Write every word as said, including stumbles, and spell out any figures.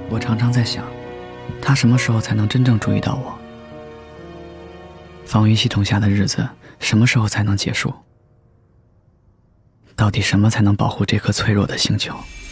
我常常在想，他什么时候才能真正注意到我？防御系统下的日子什么时候才能结束？到底什么才能保护这颗脆弱的星球？